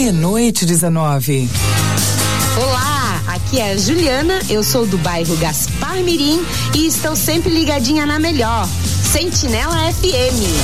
Meia-noite 19. Olá, aqui é a Juliana, eu sou do bairro Gaspar Mirim e estou sempre ligadinha na melhor, Sentinela FM.